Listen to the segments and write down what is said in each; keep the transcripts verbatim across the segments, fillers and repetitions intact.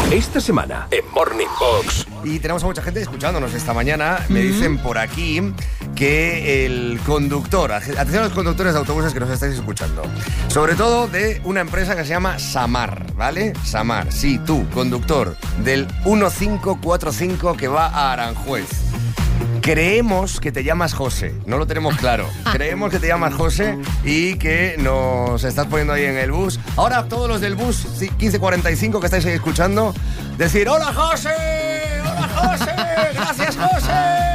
Esta semana en Morning Box. Y tenemos a mucha gente escuchándonos esta mañana. Mm-hmm. Me dicen por aquí que el conductor, atención a los conductores de autobuses que nos estáis escuchando, sobre todo de una empresa que se llama Samar, ¿vale? Samar, sí, tú, conductor del uno cinco cuatro cinco que va a Aranjuez. Creemos que te llamas José, no lo tenemos claro. Creemos que te llamas José y que nos estás poniendo ahí en el bus. Ahora todos los del bus quince cuarenta y cinco que estáis ahí escuchando, decir ¡Hola José! ¡Hola José! ¡Gracias José!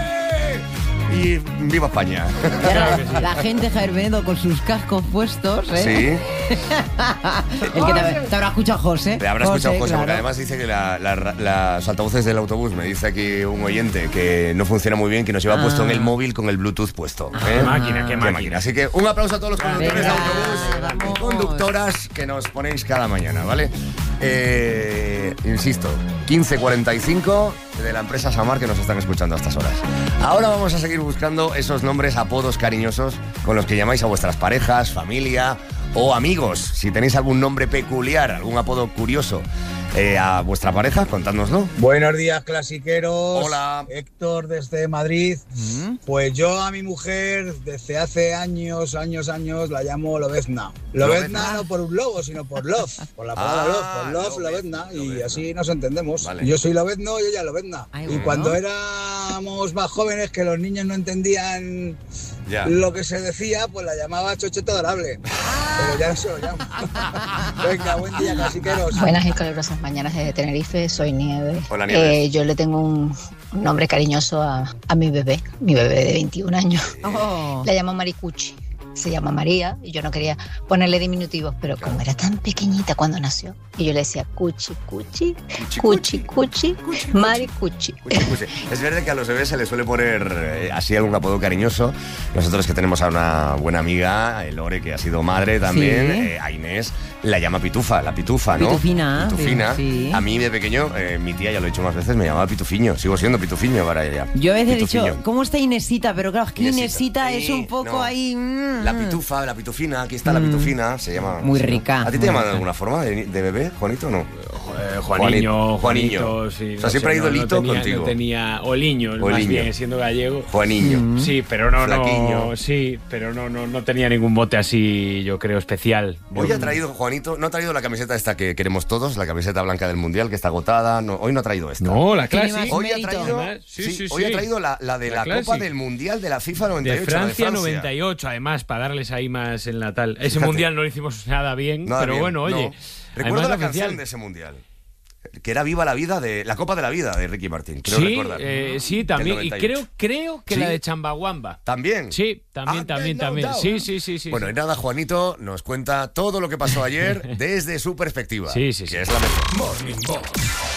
Y viva España. Claro, sí. La gente, Germedo, con sus cascos puestos, ¿eh? Sí. El que te, te habrá escuchado José. Te habrá escuchado José, José claro. Porque además dice que la, la, la, los altavoces del autobús, me dice aquí un oyente, que no funciona muy bien, que nos lleva ah. puesto en el móvil con el Bluetooth puesto. Ah, ¿eh? Qué máquina, qué, qué máquina. máquina. Así que un aplauso a todos los conductores Venga, de autobús vamos. y conductoras que nos ponéis cada mañana, ¿vale? Eh, insisto, quince cuarenta y cinco de la empresa Samar que nos están escuchando a estas horas. Ahora vamos a seguir buscando esos nombres, apodos cariñosos con los que llamáis a vuestras parejas, familia o amigos. Si tenéis algún nombre peculiar, algún apodo curioso eh, a vuestra pareja, contádnoslo. Buenos días, clasiqueros. Hola. Héctor desde Madrid. ¿Mm? Pues yo a mi mujer desde hace años, años, años la llamo Lobezna. Lobezna no por un lobo, sino por love. Por la palabra ah, love, por love, Lobezna. Y así nos entendemos. Vale. Yo soy Lobezno y ella Lobezna. Ay, y bueno. Cuando éramos más jóvenes, que los niños no entendían ya. lo que se decía, pues la llamaba Chocheta Adorable. Pero ya no se lo llamo. Venga, buen día, clasiqueros. Buenas y calurosas mañanas desde Tenerife, soy Nieve. Hola, Nieve. Eh, yo le tengo un, un nombre cariñoso a, a mi bebé, mi bebé de veintiún años. Oh. La llamo Maricuchi. Se llama María y yo no quería ponerle diminutivos, pero como era tan pequeñita cuando nació, y yo le decía Cuchi, Cuchi, Cuchi, Cuchi, Mari Cuchi. Es verdad que a los bebés se les suele poner eh, así algún apodo cariñoso. Nosotros que tenemos a una buena amiga, Lore, que ha sido madre también, sí. eh, a Inés, la llama Pitufa, la Pitufa, ¿no? Pitufina. Pitufina. Sí. A mí de pequeño, eh, mi tía, ya lo he dicho más veces, me llamaba Pitufiño. Sigo siendo Pitufiño para ella. Yo a veces Pitufiño. he dicho, ¿cómo está Inesita? Pero claro, es que Inesita, Inesita es un poco no. ahí... Mm. La Pitufa, la Pitufina, aquí está mm. la Pitufina, se llama... Muy sí, rica. ¿A ti te llaman de alguna forma de, de bebé, Juanito, o no? Eh, Juaniño, Juanito, Juanito, sí. O sea, siempre ha ido no, Lito no tenía, contigo. No tenía Oliño, Oliño, más bien, siendo gallego. Juaniño. Mm. Sí, pero no, Flaquiño. no, sí, pero no, no, no tenía ningún bote así, yo creo, especial. Hoy ha traído, Juanito, no ha traído la camiseta esta que queremos todos, la camiseta blanca del Mundial, que está agotada. No, hoy no ha traído esta. No, la clásica. Hoy ha traído, sí, sí, sí, hoy sí. ha traído la, la de la, la Copa del Mundial de la FIFA noventa y ocho. De Francia, de Francia noventa y ocho, además, para darles ahí más en la tal. Ese Fíjate. Mundial no lo hicimos nada bien, nada pero bien, bueno, oye. No. Recuerdo la oficial. canción de ese Mundial, que era Viva la Vida, de la Copa de la Vida de Ricky Martin, creo sí, recordar. Eh, sí, también. Y creo, creo que ¿sí? La de Chambaguamba. ¿También? Sí, también, ah, también, no, también. No, sí, sí, sí, sí. Bueno, sí. y nada, Juanito nos cuenta todo lo que pasó ayer desde su perspectiva. Sí, sí, sí. Que es la mejor. Morning Box